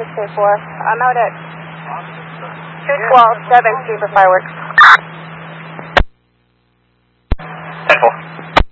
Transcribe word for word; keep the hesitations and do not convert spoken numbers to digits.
six eight four. I'm out at two twelve, seven, Street for fireworks. ten four.